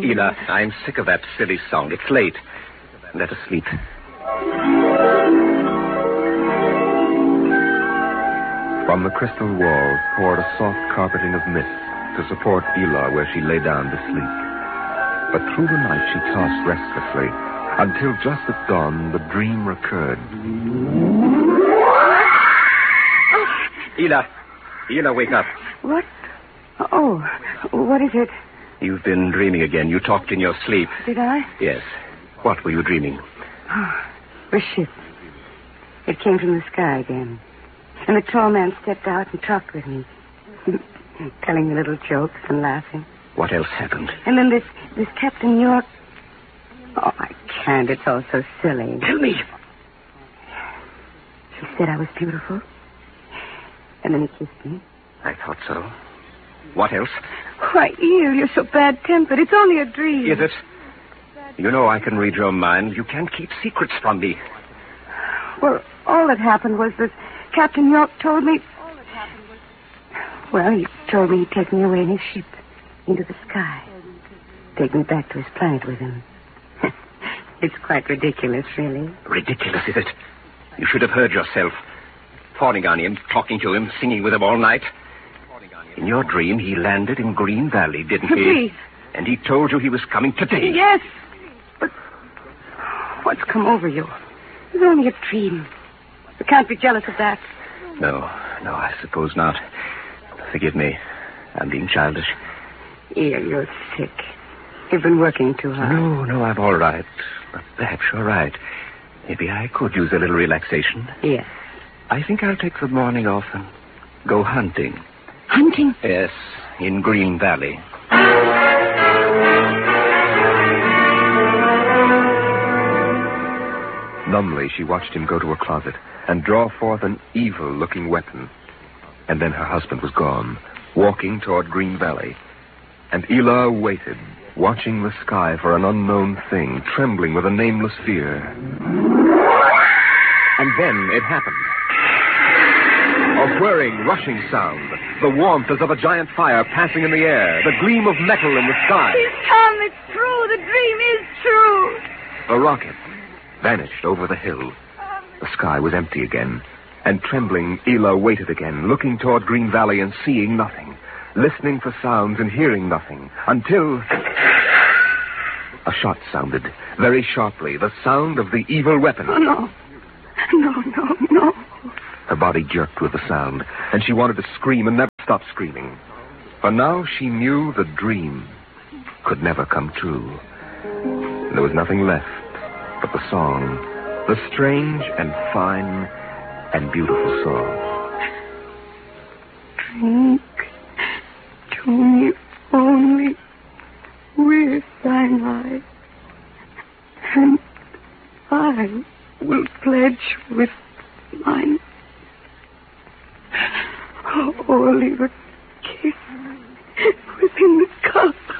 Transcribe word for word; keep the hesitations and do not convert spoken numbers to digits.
Ela, I'm sick of that silly song. It's late. Let us sleep. From the crystal walls poured a soft carpeting of mist to support Ela where she lay down to sleep. But through the night she tossed restlessly until just at dawn the dream recurred. Ela, Ela, wake up. What? Oh, what is it? You've been dreaming again. You talked in your sleep. Did I? Yes. What were you dreaming? Oh, the ship. It came from the sky again. And the tall man stepped out and talked with me. Telling me little jokes and laughing. What else happened? And then this, this Captain York... Oh, I can't. It's all so silly. Tell me. He said I was beautiful. And then he kissed me. I thought so. What else? Why, Eel, you're so bad-tempered. It's only a dream. Is it? You know I can read your mind. You can't keep secrets from me. Well, all that happened was that Captain York told me... All that happened was... Well, he told me he'd take me away in his ship into the sky. Take me back to his planet with him. It's quite ridiculous, really. Ridiculous, is it? You should have heard yourself. Fawning on him, talking to him, singing with him all night. In your dream, he landed in Green Valley, didn't he? Please. And he told you he was coming today. Yes. But what's come over you? It's only a dream. You can't be jealous of that. No, no, I suppose not. Forgive me. I'm being childish. Eel, you're sick. You've been working too hard. No, no, I'm all right. But perhaps you're right. Maybe I could use a little relaxation. Yes. I think I'll take the morning off and go hunting. Hunting? Yes, in Green Valley. Numbly, she watched him go to a closet and draw forth an evil-looking weapon. And then her husband was gone, walking toward Green Valley. And Ela waited, watching the sky for an unknown thing, trembling with a nameless fear. And then it happened. A whirring, rushing sound. The warmth as of a giant fire passing in the air. The gleam of metal in the sky. He's come. It's true. The dream is true. The rocket vanished over the hill. The sky was empty again. And trembling, Ela waited again, looking toward Green Valley and seeing nothing. Listening for sounds and hearing nothing. Until... a shot sounded, very sharply. The sound of the evil weapon. Oh, no. No, no, no. Her body jerked with the sound, and she wanted to scream and never stop screaming. For now she knew the dream could never come true. There was nothing left but the song, the strange and fine and beautiful song. Drink to me only with thine eye, and I will pledge with mine. Oh, Oliver,